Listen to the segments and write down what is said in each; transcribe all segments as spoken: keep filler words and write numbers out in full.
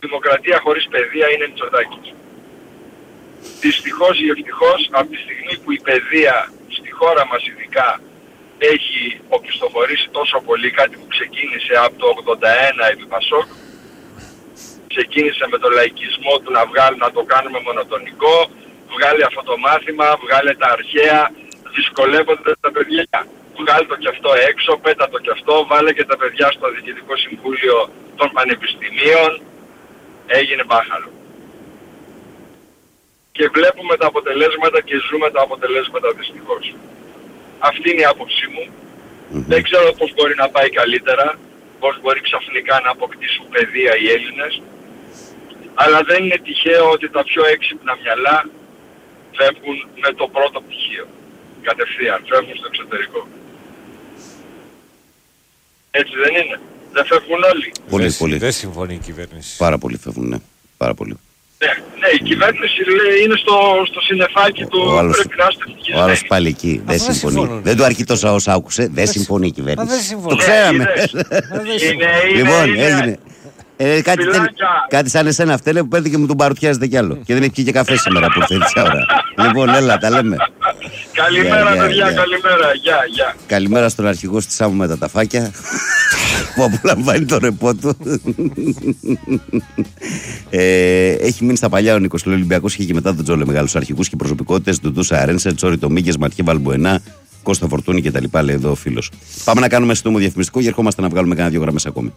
δημοκρατία χωρίς παιδεία είναι Μητσοτάκης. Δυστυχώς ή ευτυχώς, από τη στιγμή που η παιδεία στη χώρα μας ειδικά έχει οπισθοχωρήσει τόσο πολύ, κάτι που ξεκίνησε από το ογδόντα ένα επί Πασόκ, ξεκίνησε με το λαϊκισμό του να, βγάλει, να το κάνουμε μονοτονικό, βγάλει αυτό το μάθημα, βγάλε τα αρχαία, δυσκολεύονται τα παιδιά. Βγάλε το κι αυτό έξω, πέτα το κι αυτό, βάλε και τα παιδιά στο Διοικητικό Συμβούλιο των Πανεπιστημίων, έγινε μπάχαλο. Και βλέπουμε τα αποτελέσματα και ζούμε τα αποτελέσματα δυστυχώς. Αυτή είναι η άποψή μου. Mm-hmm. Δεν ξέρω πώς μπορεί να πάει καλύτερα, πώς μπορεί ξαφνικά να αποκτήσουν παιδεία οι Έλληνες, αλλά δεν είναι τυχαίο ότι τα πιο έξυπνα μυαλά φεύγουν με το πρώτο πτυχίο. Κατευθείαν, φεύγουν στο εξωτερικό. Έτσι δεν είναι? Δεν φεύγουν όλοι? Πολύ, δεν, πολύ. Δεν συμφωνεί η κυβέρνηση. Πάρα πολύ φεύγουν, ναι. Πάρα πολύ. Ναι, ναι, η κυβέρνηση λέει είναι στο, στο συννεφάκι του, ο άλλος, πρέπει να είστε ευτυχισμένοι. Ο άλλος πάλι εκεί, δεν συμφωνεί. Δεν, δεν του αρκεί τόσα όσα άκουσε, δεν συμφωνεί η κυβέρνηση. Το ξέραμε. Είναι, λοιπόν, είναι. έγινε. Ε, κάτι, τε, κάτι σαν εσένα αυτέλε που παίρνει και μου τον παρουτιάζετε κι άλλο. Και δεν έχει πιει και καφέ σήμερα που ήρθε η ώρα. Λοιπόν, έλα, τα λέμε. Καλημέρα, yeah, yeah, παιδιά, yeah. καλημέρα. Γεια, yeah, γεια. Yeah. Καλημέρα στον αρχηγό στη Σάμου με τα ταφάκια που απολαμβάνει το ρεπό του. ε, έχει μείνει στα παλιά ο Νίκος. Ο Ολυμπιακός είχε και μετά τον Τζόλε μεγάλους αρχηγούς και προσωπικότητες. Του Ντούσα Αρένσε, Τσόρι Τομίγες, Ματιέ Βαλμπουενά, Κώστα Φορτούνη κτλ. Λέει εδώ ο φίλος. Πάμε να κάνουμε σύντομο διαφημιστικό και ερχόμαστε να βγάλουμε κάνα δύο γραμμές ακόμη.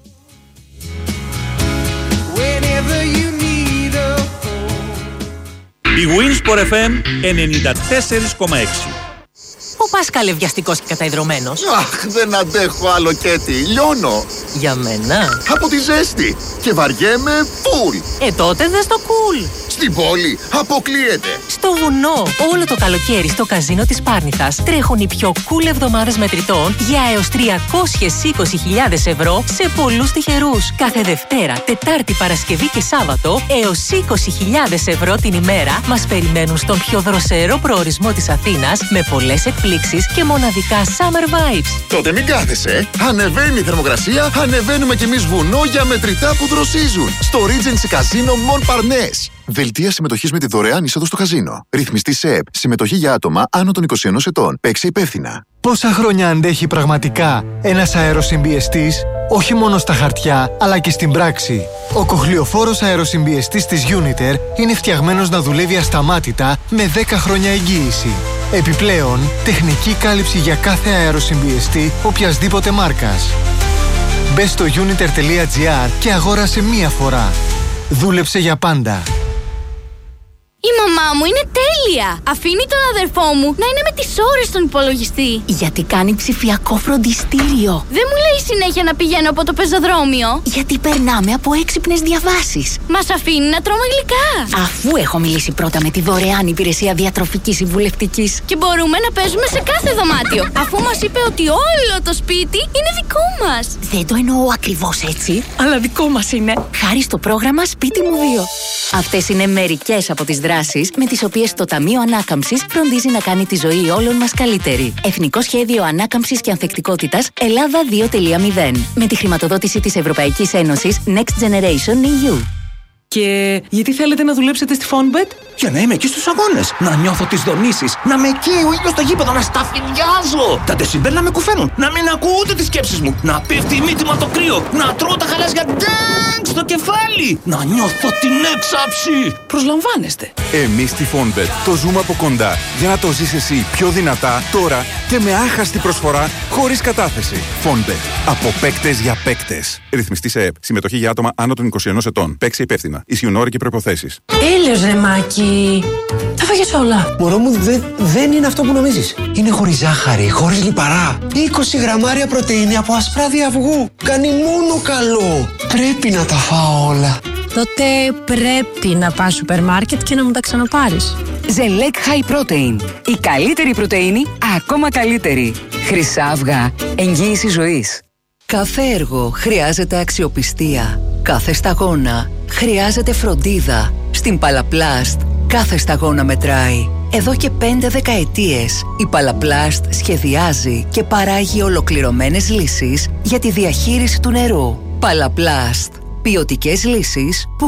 Η Winsport εφ εμ ενενήντα τέσσερα κόμμα έξι. Πού πας καλευδιαστικός και καταϊδρωμένος? Αχ, δεν αντέχω άλλο Κέτι, λιώνω. Για μένα? Από τη ζέστη και βαριέμαι φουλ. Ε, τότε δες το κουλ. Στην πόλη αποκλείεται. Στο βουνό, όλο το καλοκαίρι στο καζίνο της Πάρνηθας τρέχουν οι πιο cool εβδομάδες μετρητών για έως τριακόσιες είκοσι χιλιάδες ευρώ σε πολλούς τυχερούς. Κάθε Δευτέρα, Τετάρτη, Παρασκευή και Σάββατο έως είκοσι χιλιάδες ευρώ την ημέρα μας περιμένουν στον πιο δροσερό προορισμό της Αθήνας με πολλές εκπλήξεις και μοναδικά summer vibes. Τότε μην κάθεσαι. Ανεβαίνει η θερμοκρασία, ανεβαίνουμε κι εμείς βουνό για μετρητά που δροσίζουν. Στο Regency Casino Montparnasse. Δελτία συμμετοχής με τη δωρεάν είσοδο στο καζίνο. Ρυθμιστή ΣΕΕΠ. Συμμετοχή για άτομα άνω των είκοσι ένα ετών. Παίξε υπεύθυνα. Πόσα χρόνια αντέχει πραγματικά ένας αεροσυμπιεστής, όχι μόνο στα χαρτιά, αλλά και στην πράξη? Ο κοχλιοφόρος αεροσυμπιεστής της Uniter είναι φτιαγμένος να δουλεύει ασταμάτητα με δέκα χρόνια εγγύηση. Επιπλέον, τεχνική κάλυψη για κάθε αεροσυμπιεστή οποιασδήποτε μάρκας. Μπες στο uniter τελεία gr και αγόρασε μία φορά. Δούλεψε για πάντα. Η μαμά μου είναι τέλεια! Αφήνει τον αδερφό μου να είναι με τις ώρες στον υπολογιστή. Γιατί κάνει ψηφιακό φροντιστήριο. Δεν μου λέει συνέχεια να πηγαίνω από το πεζοδρόμιο. Γιατί περνάμε από έξυπνες διαβάσεις. Μας αφήνει να τρώμε γλυκά. Αφού έχω μιλήσει πρώτα με τη δωρεάν υπηρεσία διατροφικής συμβουλευτικής. Και μπορούμε να παίζουμε σε κάθε δωμάτιο. Αφού μας είπε ότι όλο το σπίτι είναι δικό μας. Δεν το εννοώ ακριβώς έτσι, αλλά δικό μας είναι. Χάρη στο πρόγραμμα Σπίτι μου δύο. Αυτές είναι μερικές από τις δράσεις με τις οποίες το Ταμείο Ανάκαμψης φροντίζει να κάνει τη ζωή όλων μας καλύτερη. Εθνικό Σχέδιο Ανάκαμψης και Ανθεκτικότητας Ελλάδα δύο κόμμα μηδέν. Με τη χρηματοδότηση της Ευρωπαϊκής Ένωσης Next Generation ι γιου. Και γιατί θέλετε να δουλέψετε στη Fonbet? Για να είμαι εκεί στους αγώνες, να νιώθω τις δονήσεις, να με καίει ο ήλιος στο γήπεδο, να σταφυδιάζω. Τα ντεσιμπέλ να με κουφαίνουν, να μην ακούω ούτε τις σκέψεις μου, να πέφτει η μύτη μου από το κρύο, να τρώω τα χαλάζια ντάγκ στο κεφάλι, να νιώθω την έξαψη. Προσλαμβάνεστε. Εμείς στη Fonbet το ζούμε από κοντά για να το ζεις εσύ πιο δυνατά τώρα και με άχαστη προσφορά χωρίς κατάθεση. Fonbet. Από παίκτες για παίκτες. Ρυθμιστή ΣΕΕΠ. Συμμετοχή για άτομα άνω των είκοσι ένα ετών. Παίξε υπεύθυνα. Ισχύουν όροι και προϋποθέσεις. Έλεος ρε Μάκη. Τα φάγες όλα. Μωρό μου, δε, δεν είναι αυτό που νομίζεις. Είναι χωρίς ζάχαρη, χωρίς λιπαρά. είκοσι γραμμάρια πρωτεΐνη από ασπράδι αυγού. Κάνει μόνο καλό. Πρέπει να τα φάω όλα. Τότε πρέπει να πας σούπερ μάρκετ και να μου τα ξαναπάρεις. Ζελέκ High Protein. Η καλύτερη πρωτεΐνη, ακόμα καλύτερη. Χρυσά αυγά. Εγγύηση ζωής. Κάθε έργο χρειάζεται αξιοπιστία. Κάθε σταγόνα χρειάζεται φροντίδα. Στην Παλαπλάστ κάθε σταγόνα μετράει. Εδώ και πέντε δεκαετίες η Παλαπλάστ σχεδιάζει και παράγει ολοκληρωμένες λύσεις για τη διαχείριση του νερού. Παλαπλάστ. Ποιοτικές λύσεις που